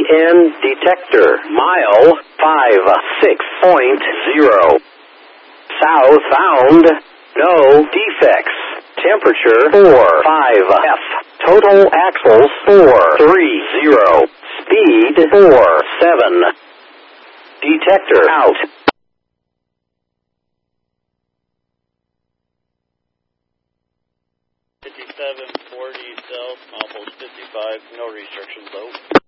VN detector. Mile 56.0. Southbound. No defects. Temperature 45F. Total axles 430. Speed 47. Detector out. 5740 south, milepost 55, no restrictions though.